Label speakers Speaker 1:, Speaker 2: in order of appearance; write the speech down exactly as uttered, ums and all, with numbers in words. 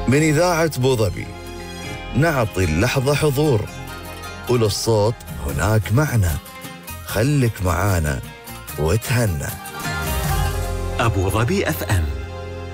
Speaker 1: من إذاعة بوظبي نعطي اللحظة حضور، وللصوت هناك معنى. خلك معانا وتهنى.
Speaker 2: أبو ظبي أف أم.